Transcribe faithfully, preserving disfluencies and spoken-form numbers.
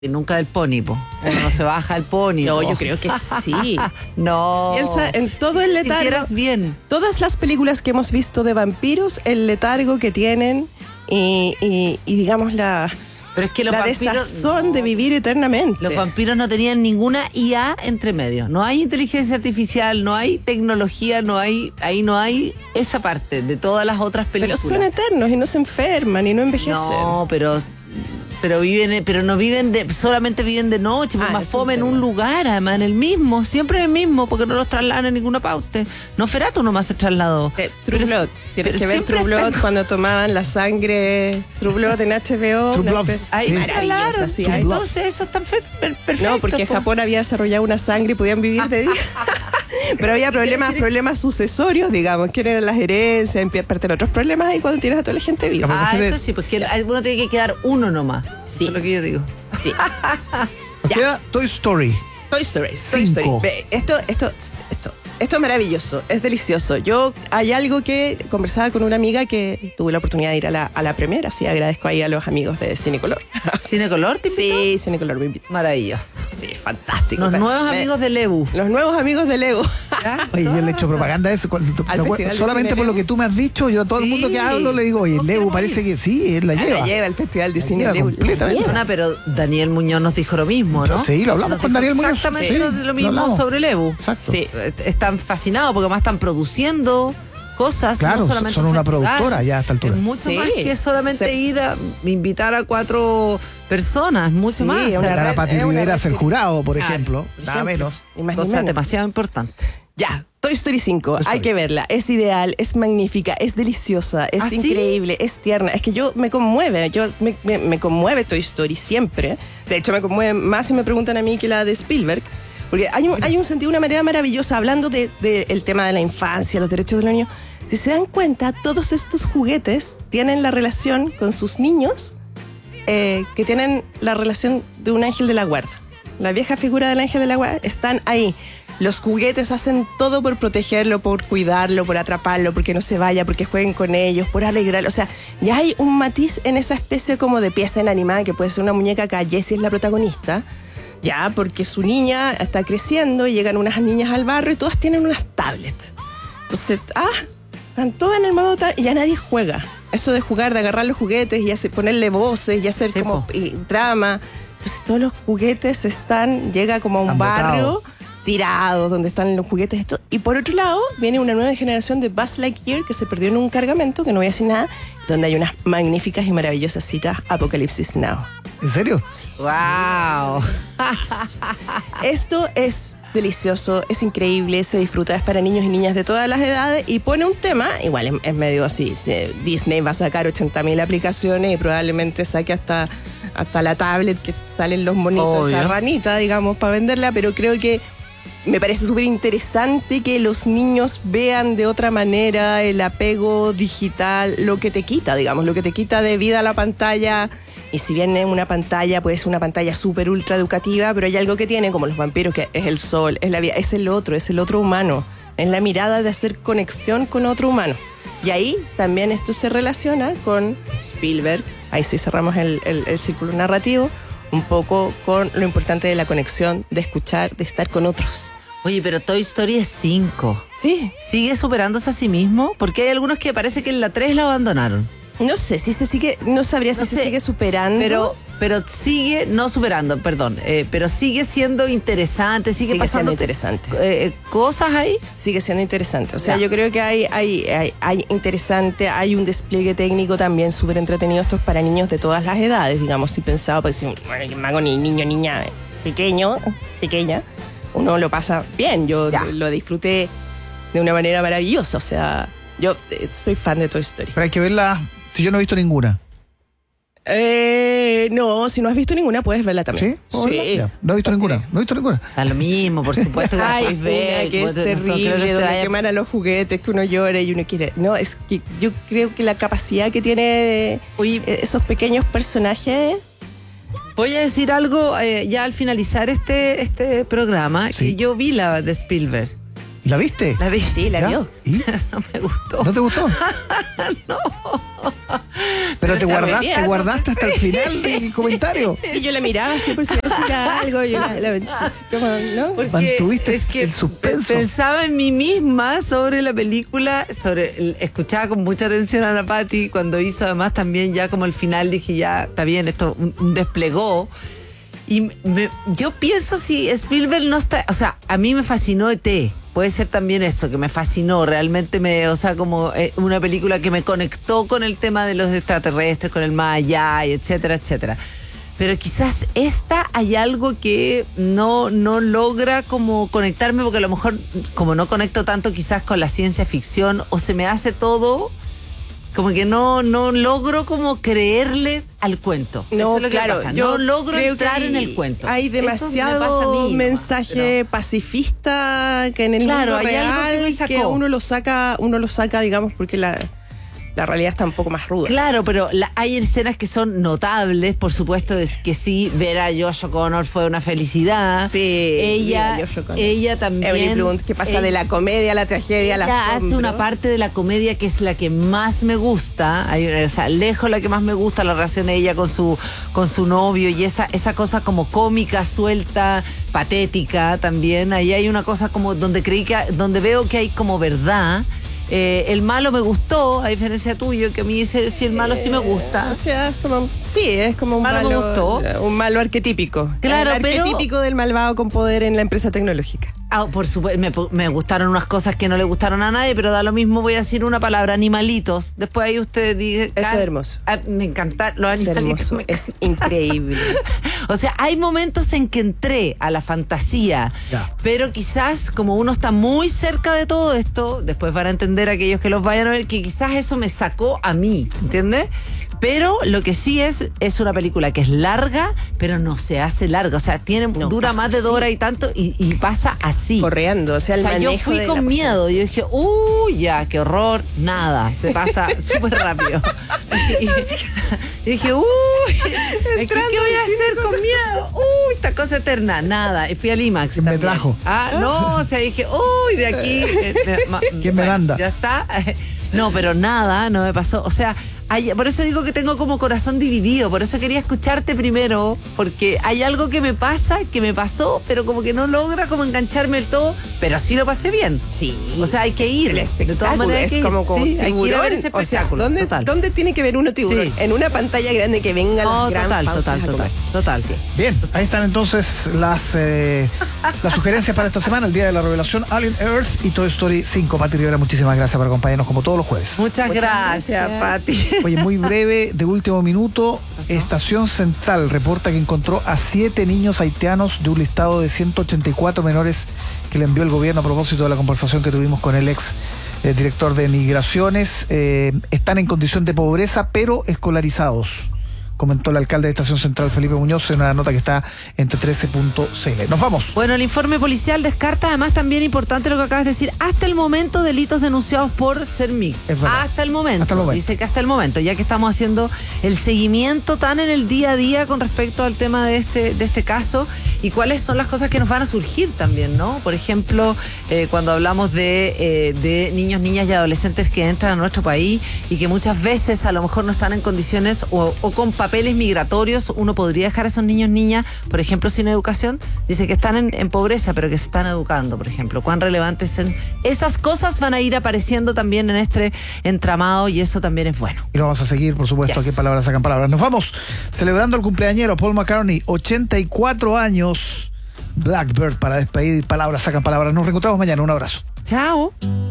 Y nunca del pony, po. Uno no se baja el pony. No, po. yo creo que sí. No. Piensa en todo el letargo. Sintieras bien. Todas las películas que hemos visto de vampiros, el letargo que tienen y, y, y digamos la, Pero es que los la vampiros, desazón no. de vivir eternamente. Los vampiros no tenían ninguna I A entre medio. No hay inteligencia artificial, no hay tecnología, no hay, ahí no hay esa parte de todas las otras películas. Pero son eternos y no se enferman y no envejecen. No, pero pero viven, pero no viven de, solamente viven de noche, pues Ah, más es un fome en un tema. lugar, además en el mismo, siempre en el mismo, porque no los trasladan en ninguna pauta. Nosferatu nomás se trasladó. Eh, True Pero- Blood. Tienes pero que ver siempre True Blood están- cuando tomaban la sangre True Blood en H B O. True una Blood. pe- Ahí Sí. se Maravillosa, instalaron. sí, True ahí. Blood. Entonces eso está per- per- perfecto. No, porque po. Japón había desarrollado una sangre y podían vivir de día. Pero había problemas, decir- problemas sucesorios, digamos, que eran las herencias, empiezan otros problemas ahí cuando tienes a toda la gente viva. Ah, Imagínate- eso sí, pues que uno tiene que quedar uno nomás. Sí. Eso es lo que yo digo. Sí. Nos queda Toy Story. Toy Story. Toy Cinco. Story. Ve, Esto, esto, esto, esto es maravilloso, es delicioso. Yo hay algo que conversaba con una amiga que tuve la oportunidad de ir a la, a la premiere, así agradezco ahí a los amigos de Cinecolor. ¿Cinecolor te invitó? Sí, Cinecolor me invitó. Maravilloso. Sí, fantástico. Los Me- nuevos me- amigos de Lebu. Los nuevos amigos de Lego. Oye, yo le he hecho propaganda a eso. cuando- ¿te Al acuerdas? Festival de Solamente Cine por lo Lebu. que tú me has dicho, yo a todo el mundo que Sí. hablo le digo, oye, ¿Vos Lebu querés parece ir? que sí, él la La lleva. lleva el Festival de La Cine lleva Lego. completamente. Perdona, pero Daniel Muñoz nos dijo lo mismo, ¿no? Sí, lo hablamos Nos con dijo Daniel Muñoz. Exactamente Sí, lo, lo lo mismo hablamos. sobre Lebu. Exacto. Sí. Eh, Están fascinados porque además están produciendo cosas. Claro, no solamente son un una festival. productora ya a esta altura. Es mucho Sí. más que solamente Se- ir a invitar a cuatro personas, mucho Sí, más. es O sea, una Invitar a red- Pati es una Rivera a ser red- jurado, por Ah, ejemplo. por Nada ejemplo. menos. Ni más ni cosa menos. demasiado importante. Ya, Toy Story cinco, Toy Story. hay que verla, es ideal, es magnífica, es deliciosa, es ¿Ah, sí? increíble, es tierna, es que yo me conmueve, yo me, me- me conmueve Toy Story siempre, de hecho me conmueve más si me preguntan a mí que la de Spielberg, porque hay un, hay un sentido, una manera maravillosa, hablando del de, el tema de la infancia, los derechos de los niños, si se dan cuenta, todos estos juguetes tienen la relación con sus niños, eh, que tienen la relación de un ángel de la guarda. La vieja figura del ángel de la guarda están ahí. Los juguetes hacen todo por protegerlo, por cuidarlo, por atraparlo, porque no se vaya, porque jueguen con ellos, por alegrarlo. O sea, ya hay un matiz en esa especie como de pieza inanimada que puede ser una muñeca. Acá Jessie es la protagonista, ya, porque su niña está creciendo y llegan unas niñas al barrio y todas tienen unas tablets. Entonces, ah, están todas en el modo tab- y ya nadie juega. Eso de jugar, de agarrar los juguetes y hacer, ponerle voces y hacer Sí, como po. y, drama. Entonces todos los juguetes están, llega como a un Están barrio botados. tirados donde están los juguetes. Esto. Y por otro lado, viene una nueva generación de Buzz Lightyear que se perdió en un cargamento, que no voy a decir nada, donde hay unas magníficas y maravillosas citas Apocalipsis Now. ¿En serio? ¡Wow! Esto es delicioso, es increíble, se disfruta, es para niños y niñas de todas las edades y pone un tema, igual es, es medio así, se- Disney va a sacar ochenta mil aplicaciones y probablemente saque hasta, hasta la tablet que salen los monitos, esa Obvio. ranita, digamos, para venderla, pero creo que me parece súper interesante que los niños vean de otra manera el apego digital, lo que te quita, digamos, lo que te quita de vida a la pantalla. Y si bien es una pantalla, puede ser una pantalla súper ultra educativa, pero hay algo que tiene, como los vampiros, que es el sol, es la vida, es el otro, es el otro humano. Es la mirada de hacer conexión con otro humano. Y ahí también esto se relaciona con Spielberg, ahí sí cerramos el, el- el círculo narrativo, un poco con lo importante de la conexión, de escuchar, de estar con otros. Oye, pero Toy Story es cinco. Sí, ¿Sigue superándose a sí mismo? Porque hay algunos que parece que en la tres la abandonaron. no sé si se sigue, no sabría si No se sé, sigue superando. Pero, pero sigue, no superando, perdón, eh, pero sigue siendo interesante, sigue, Sigue pasando siendo interesante. eh, cosas ahí. Sigue siendo interesante. O sea, Ya. yo creo que hay, hay, hay, hay interesante, hay un despliegue técnico también súper entretenido. Esto es para niños de todas las edades, digamos. Si pensaba, pues, si, bueno, yo me hago ni niño, niña, eh, pequeño, pequeña, uno lo pasa bien. Yo Ya. lo disfruté de una manera maravillosa. O sea, yo eh, soy fan de Toy Story. Pero hay que verla. Si yo no he visto ninguna. Eh, no, si no has visto ninguna, puedes verla también. ¿Sí? ¿Puedo verla? Ya. No he visto ninguna. No he visto ninguna. Da lo mismo, por supuesto que la Ay, podéis ver. una que es no- no creo que terrible, te donde vaya- queman a los juguetes, que uno llora y uno quiere... No, es que yo creo que la capacidad que tiene Oye, eh, esos pequeños personajes... voy a decir algo eh, ya al finalizar este, este programa, Sí. que yo vi la de Spielberg. ¿La viste? La vi. Sí, la ¿Ya? vio. ¿Y? No me gustó. ¿No te gustó? No. Pero te está guardaste, te metiendo. guardaste hasta el final del comentario. Y yo la miraba así por si decía algo. Yo la, la- así como, ¿no? Porque Mantuviste es que el suspenso. pensaba en mí misma sobre la película, sobre el- escuchaba con mucha atención a la Patti cuando hizo además también ya como el final, dije ya, está bien, esto un, un desplegó. Y me- yo pienso si Spielberg no está, o sea, a mí me fascinó E T. Puede ser también eso, que me fascinó, realmente me, o sea, como eh, una película que me conectó con el tema de los extraterrestres, con el más allá, y etcétera, etcétera. Pero quizás esta hay algo que no, no logra como conectarme, porque a lo mejor, como no conecto tanto quizás con la ciencia ficción, o se me hace todo, como que no, no logro como creerle al cuento. No, Eso es lo que claro, pasa. yo No logro creo entrar que en el cuento. Hay Eso me pasa a demasiado mí nomás, mensaje pero- pacifista que en el Claro, mundo hay algo real que me sacó. uno lo saca, uno lo saca, digamos, porque la, la realidad está un poco más ruda. Claro, pero la- hay escenas que son notables, por supuesto, es que sí, ver a Josh O'Connor fue una felicidad. Sí, ella, mira, Josh O'Connor. ella también. Emily Blunt, que pasa ella- de la comedia a la tragedia a la Ella hace una parte de la comedia que es la que más me gusta, hay, o sea, lejos la que más me gusta, la relación de ella con su, con su novio y esa, esa cosa como cómica, suelta, patética también. Ahí hay una cosa como donde creí que, donde veo que hay como verdad. Eh, el malo me gustó, a diferencia tuyo, que a mí ese, sí, el malo sí me gusta. O sea, es como, sí, es como un Malo malo, me gustó. un malo arquetípico. Claro, el pero- arquetípico del malvado con poder en la empresa tecnológica. Ah, por supuesto, me, me gustaron unas cosas que no le gustaron a nadie, pero da lo mismo, voy a decir una palabra, animalitos. Después ahí usted dice... Eso es hermoso. Ah, me encantan los Es animalitos. hermoso, me es increíble. O sea, hay momentos en que entré a la fantasía, Ya. pero quizás como uno está muy cerca de todo esto, después van a entender aquellos que los vayan a ver, que quizás eso me sacó a mí, ¿entiendes? Pero lo que sí es, es una película que es larga, pero no se hace larga. O sea, tiene, No, dura pasa más de dos así. horas y tanto y, y pasa así. Correando, o sea, el O sea, yo manejo fui de con la miedo. Yo dije, uy, ya, qué horror. Nada, se pasa súper rápido. Y, y dije, uy, ¿qué, ¿qué voy a hacer con miedo? Uy, esta cosa eterna. Nada. Y fui al IMAX. ¿Quién me también. trajo? Ah, no, o sea, dije, uy, de aquí. eh, eh, ma- ¿Quién me manda? Ya está. No, pero nada, no me pasó. O sea, hay- por eso digo que tengo como corazón dividido. Por eso quería escucharte primero, porque hay algo que me pasa, que me pasó, pero como que no logra como engancharme del todo, pero sí lo pasé bien. Sí. O sea, hay que ir. El De todas espectáculo maneras, hay es que ir. como, como Sí, hay que ir a tiburón. ver ese O sea, espectáculo. ¿dónde, total. ¿dónde tiene que ver uno tiburón? Sí. En una pantalla grande que vengan No, las gran total, pausas total, a total, comer. total. Sí. Bien, ahí están entonces las, eh, las sugerencias para esta semana, el día de la revelación, Alien Earth y Toy Story cinco. Pati Rivera, muchísimas gracias por acompañarnos como todos los jueves. Muchas, Muchas gracias, gracias. Pati. Oye, muy breve, de último minuto, pasó? Estación Central reporta que encontró a siete niños haitianos de un listado de ciento ochenta y cuatro menores que le envió el gobierno a propósito de la conversación que tuvimos con el ex eh, director de Migraciones. Eh, están en condición de pobreza, pero escolarizados, comentó el alcalde de Estación Central, Felipe Muñoz, en una nota que está entre trece punto c l. Nos vamos. Bueno, el informe policial descarta, además también importante lo que acabas de decir, hasta el momento delitos denunciados por CERMIC. Es verdad. Hasta el momento. Hasta el momento. Dice que hasta el momento, ya que estamos haciendo el seguimiento tan en el día a día con respecto al tema de este, de este caso y cuáles son las cosas que nos van a surgir también, ¿no? Por ejemplo, eh, cuando hablamos de, eh, de niños, niñas y adolescentes que entran a nuestro país y que muchas veces a lo mejor no están en condiciones o, o con papeles migratorios, uno podría dejar a esos niños, niñas, por ejemplo, sin educación. Dice que están en, en pobreza, pero que se están educando, por ejemplo. Cuán relevantes son esas cosas, van a ir apareciendo también en este entramado y eso también es bueno. Y lo vamos a seguir, por supuesto, Yes. aquí en Palabras Sacan Palabras. Nos vamos celebrando el cumpleañero Paul McCartney, ochenta y cuatro años, Blackbird, para despedir Palabras Sacan Palabras. Nos reencontramos mañana. Un abrazo. Chao.